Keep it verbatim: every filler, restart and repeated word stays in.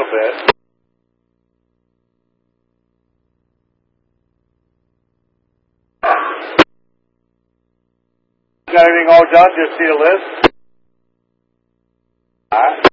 bit. Got everything all done? Just see a list? All right.